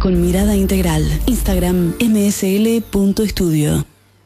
con mirada integral. Instagram msl.estudio.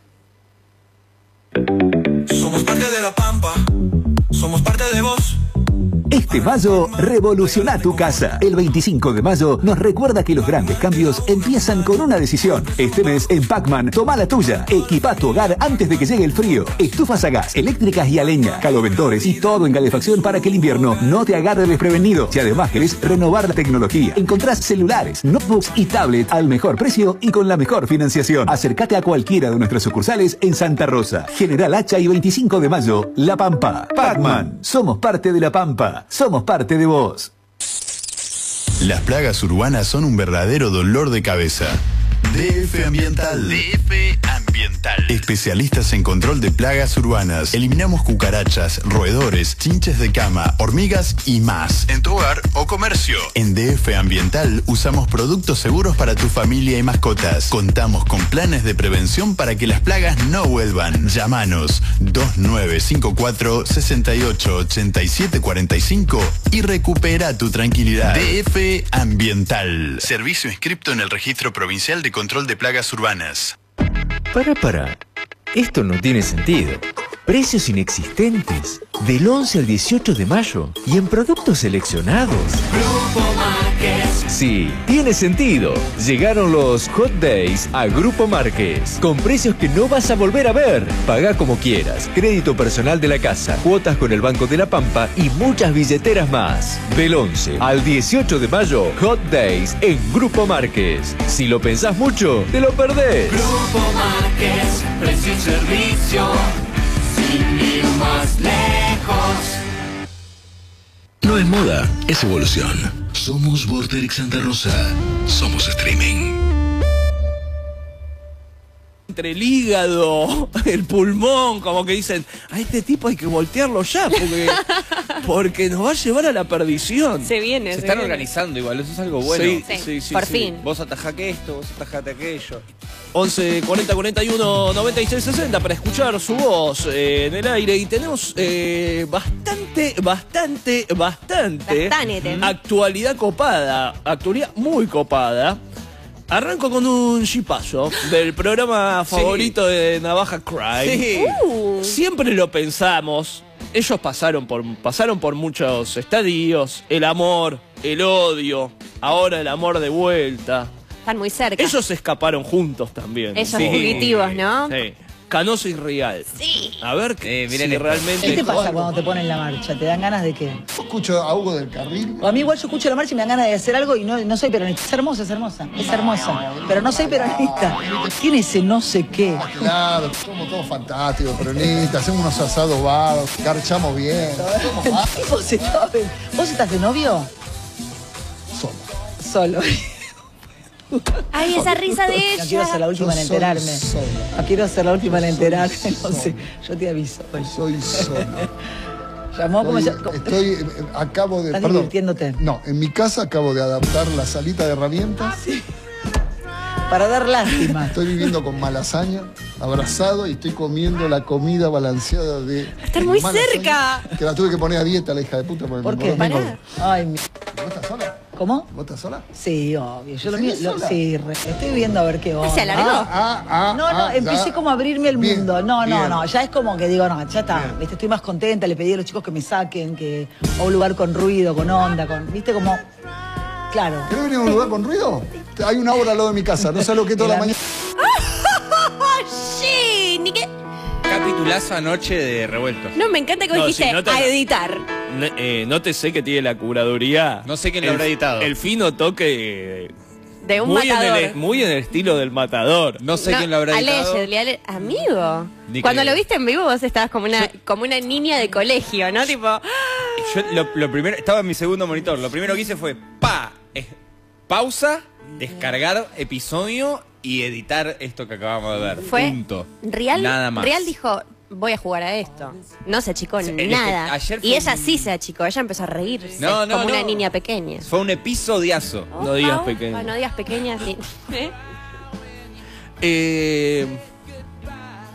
Somos parte de la Pampa, somos parte de vos. Este mayo, revoluciona tu casa. El 25 de mayo nos recuerda que los grandes cambios empiezan con una decisión. Este mes, en Pacman, toma la tuya. Equipa tu hogar antes de que llegue el frío. Estufas a gas, eléctricas y a leña, caloventores y todo en calefacción para que el invierno no te agarre desprevenido. Si además querés renovar la tecnología, encontrás celulares, notebooks y tablets al mejor precio y con la mejor financiación. Acércate a cualquiera de nuestras sucursales en Santa Rosa, General Hacha y 25 de mayo, La Pampa. Pacman, somos parte de La Pampa. Somos parte de vos. Las plagas urbanas son un verdadero dolor de cabeza. DF Ambiental. DF Ambiental. Especialistas en control de plagas urbanas. Eliminamos cucarachas, roedores, chinches de cama, hormigas y más en tu hogar o comercio. En DF Ambiental usamos productos seguros para tu familia y mascotas. Contamos con planes de prevención para que las plagas no vuelvan. Llámanos 2954 68 87 45 y recupera tu tranquilidad. DF Ambiental. Servicio inscripto en el Registro Provincial de Control de Plagas Urbanas. Para. Esto no tiene sentido. Precios inexistentes. Del 11 al 18 de mayo. Y en productos seleccionados. Grupo Márquez. Sí, tiene sentido. Llegaron los Hot Days a Grupo Márquez. Con precios que no vas a volver a ver. Pagá como quieras. Crédito personal de la casa. Cuotas con el Banco de la Pampa. Y muchas billeteras más. Del 11 al 18 de mayo. Hot Days en Grupo Márquez. Si lo pensás mucho, te lo perdés. Grupo Márquez. Precio y servicio. Sin ir más lejos. No es moda, es evolución. Somos Vorterix Santa Rosa. Somos streaming. Entre el hígado, el pulmón, como que dicen, a este tipo hay que voltearlo ya, porque nos va a llevar a la perdición. Se viene. Se están organizando igual, eso es algo bueno. Sí, por fin. Vos atajá que esto, vos atajate aquello. 11 40 41 96 60 para escuchar su voz en el aire. Y tenemos bastante actualidad copada, actualidad muy copada. Arranco con un chipazo del programa favorito de Navaja Crime. Sí. Siempre lo pensamos. Ellos pasaron por muchos estadios. El amor, el odio, ahora el amor de vuelta. Están muy cerca. Ellos escaparon juntos también. Esos fugitivos, ¿no? Sí. Canoso y Real. Sí. A ver miren si realmente... ¿Qué te pasa cuando te ponen la marcha? ¿Te dan ganas de qué? Yo escucho a Hugo del Carril. O a mí igual yo escucho la marcha y me dan ganas de hacer algo y no soy peronista. Es hermosa, es hermosa. Es hermosa. Pero no soy peronista. Tiene ese no sé qué. Claro, somos todos fantásticos, peronistas, hacemos unos asados vagos, garchamos bien. ¿Vos estás de novio? Solo. Ay, esa risa de ella. No quiero ser la última en enterarme. No quiero ser la última en enterarme. No sé, yo te aviso. Soy solo. ¿Llamó? Acabo de... ¿Estás divirtiéndote? No, en mi casa acabo de adaptar la salita de herramientas. Sí. Para dar lástima. Estoy viviendo con Malasaña, abrazado, y estoy comiendo la comida balanceada de... Está muy cerca. Que la tuve que poner a dieta, la hija de puta. ¿Por qué? Ay, ¿Vos estás sola? ¿Cómo? ¿Vos estás sola? Sí, obvio. Yo sí, estoy viendo a ver qué onda. ¿Se alargó? Empecé como a abrirme el Bien, mundo. No, bien. ya es como que digo, no, ya está. Bien. ¿Viste? Estoy más contenta, le pedí a los chicos que me saquen, a un lugar con ruido, con onda, ¿viste? Como, claro. ¿Querés venir a un lugar con ruido? Hay una obra al lado de mi casa, no sé lo que es toda la mañana. Sí, ni qué. Capitulazo anoche de Revueltos. No, me encanta que dijiste a editar. No te sé que tiene la curaduría. No sé quién lo habrá editado. El fino toque... De un matador. Muy en el estilo del matador. No sé quién lo habrá editado. Amigo. Cuando lo viste en vivo vos estabas como una niña de colegio, ¿no? Tipo... Yo lo primero, estaba en mi segundo monitor. Lo primero que hice fue pausa, descargar episodio y editar esto que acabamos de ver. Fue punto. Nada más. Real dijo, voy a jugar a esto. No se achicó nada. Y ella sí se achicó, ella empezó a reírse como una niña pequeña. Fue un episodiazo. No digas pequeñas. No digas pequeñas, sí.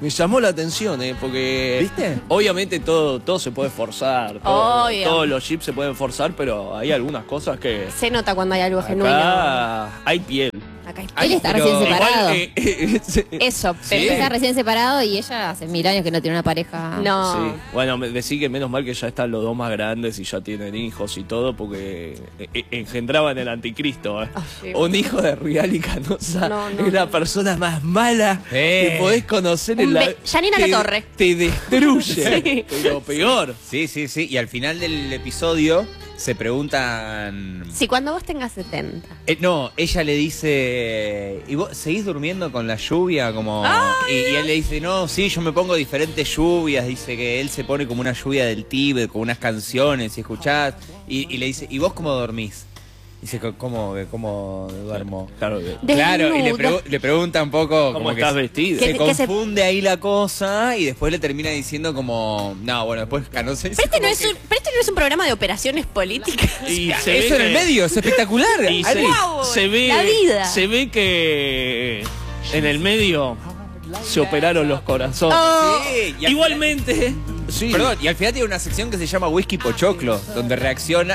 Me llamó la atención, porque... ¿Viste? Obviamente todo se puede forzar, todos los chips se pueden forzar, pero hay algunas cosas que... Se nota cuando hay algo genuino. Hay piel. Acá él está recién separado. Eso, pero está recién separado y ella hace 1000 años que no tiene una pareja. No. Sí. Bueno, me decís que menos mal que ya están los dos más grandes y ya tienen hijos y todo, porque engendraban el anticristo. Sí, un hijo de Rial y Canosa es la persona más mala que podés conocer en la... Janina Latorre. Te destruye. Sí. Pero peor. Sí. Y al final del episodio se preguntan... Si cuando vos tengas 70. No, ella le dice... ¿Y vos seguís durmiendo con la lluvia? Como y él le dice, no, sí, yo me pongo diferentes lluvias. Dice que él se pone como una lluvia del Tíbet, con unas canciones, y escuchás. Y le dice, ¿y vos cómo dormís? Dice, ¿cómo duermo? Claro, y le pregunta un poco ¿cómo estás vestido? Se confunde ahí la cosa y después le termina diciendo como... No, bueno, después Canosa dice... Pero este no es un programa de operaciones políticas. Y eso en el medio, es espectacular. Y se ve, la vida. Se ve que en el medio se operaron los corazones. Sí, igualmente... Sí. Perdón, y al final tiene una sección que se llama Whisky Pochoclo, donde reaccionan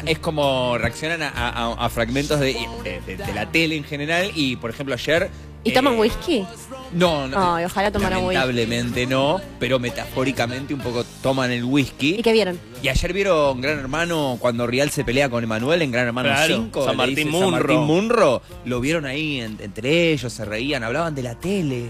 a fragmentos de la tele en general. Y por ejemplo ayer... ¿Y toman whisky? No, Ay, ojalá tomaran whisky. Lamentablemente no, pero metafóricamente un poco toman el whisky. ¿Y qué vieron? Y ayer vieron Gran Hermano cuando Rial se pelea con Emanuel en Gran Hermano 5. San Martín Munro. Lo vieron ahí entre ellos, se reían, hablaban de la tele.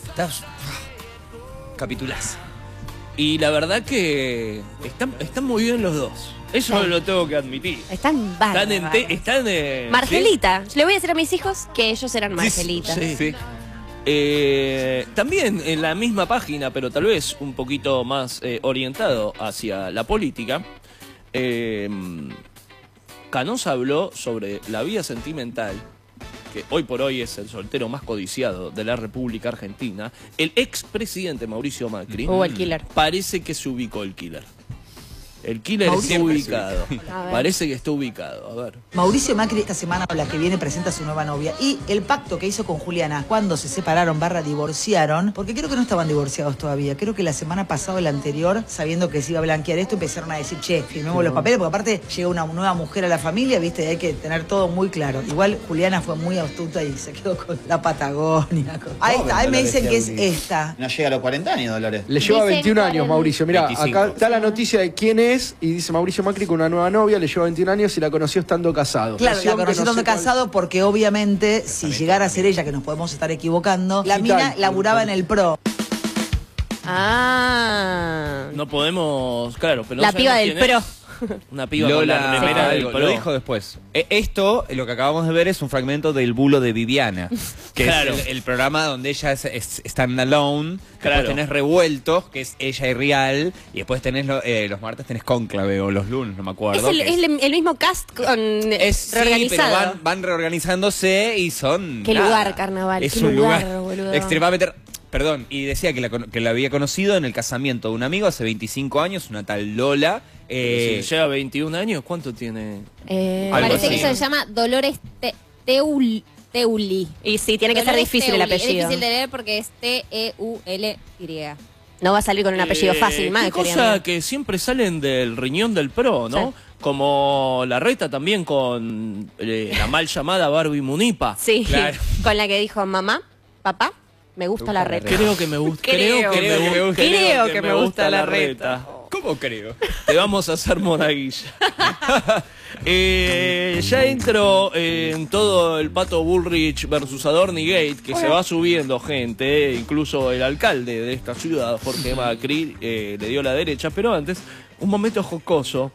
Capitulazo. Y la verdad que están muy bien los dos. Eso lo tengo que admitir. Están bárbaros. Margelita. ¿Sí? Le voy a decir a mis hijos que ellos eran Margelita. Sí. También en la misma página, pero tal vez un poquito más orientado hacia la política, Canosa habló sobre la vida sentimental, que hoy por hoy es el soltero más codiciado de la República Argentina. El expresidente Mauricio Macri el killer. Parece que se ubicó el killer. El killer está ubicado. Parece que está ubicado. A ver. Mauricio Macri esta semana o la que viene presenta a su nueva novia. Y el pacto que hizo con Juliana cuando se separaron / divorciaron, porque creo que no estaban divorciados todavía. Creo que la semana pasada o la anterior, sabiendo que se iba a blanquear esto, empezaron a decir, che, firmemos los papeles, porque aparte llega una nueva mujer a la familia, viste, y hay que tener todo muy claro. Igual Juliana fue muy astuta y se quedó con la Patagonia. Ahí está, ahí me dicen que es esta. No llega a los 40 años, Dolores. Le lleva 21 años, Mauricio. Mirá, 25. Acá está la noticia de quién es. Y dice Mauricio Macri con una nueva novia, le lleva 21 años y la conoció estando casado. Claro, la conoció estando casado porque obviamente si llegara a ser ella, que nos podemos estar equivocando, la mina laburaba en el PRO. No podemos, claro, pero no la piba del PRO. Una piba con la remera del PRO. Lo dijo después. Esto, lo que acabamos de ver, es un fragmento del bulo de Viviana, que es el programa donde ella es stand-alone. Después tenés Revueltos, que es ella y Rial, y después tenés los martes tenés Cónclave, o los lunes, no me acuerdo. Es el mismo cast reorganizado. Sí, pero van reorganizándose y son... Qué lugar, Carnaval. Es un lugar extremadamente... Perdón, y decía que la había conocido en el casamiento de un amigo hace 25 años, una tal Lola. Si lleva 21 años, ¿cuánto tiene? Parece que se llama Dolores Teuli. Y sí, tiene que ser difícil el apellido. Es difícil de leer porque es T-E-U-L-Y. No va a salir con un apellido fácil, más. Qué cosa que siempre salen del riñón del PRO, ¿no? Sí. Como Larreta también con la mal llamada Barbie Munipa. Sí, claro. Con la que dijo mamá, papá. Me gusta Larreta. Creo que me gusta. Creo que me gusta Larreta. ¿Cómo creo? Te vamos a hacer monaguilla. Ya entro en todo el Pato Bullrich versus Adorni Gate, que se va subiendo gente, incluso el alcalde de esta ciudad, Jorge Macri, le dio la derecha, pero antes, un momento jocoso.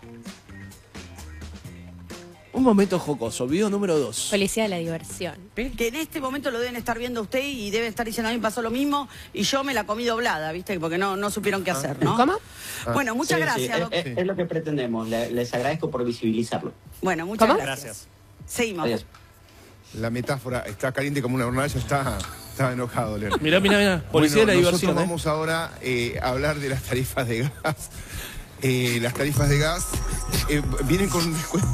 Un momento jocoso, video número 2. Policía de la diversión. Que en este momento lo deben estar viendo usted y deben estar diciendo, a mí me pasó lo mismo y yo me la comí doblada, ¿viste? Porque no supieron qué hacer, ¿no? ¿Cómo? Bueno, muchas gracias. Es lo que pretendemos, les agradezco por visibilizarlo. Bueno, muchas gracias. Seguimos. Adiós. La metáfora está caliente como una hornalla, está enojado, León. Mirá. Policía de la diversión. Nosotros vamos ahora a hablar de las tarifas de gas. Las tarifas de gas vienen con un descuento.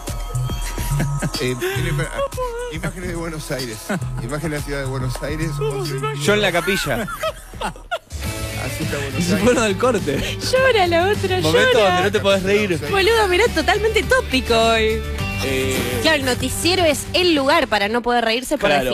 Imágenes de Buenos Aires. Imágenes de la ciudad de Buenos Aires. Yo en la capilla. Y se fueron al corte. Llora la otra, Momento llora. donde no te podés reír. Boludo, mirá, totalmente tópico hoy. Claro, el noticiero es el lugar para no poder reírse por Claro.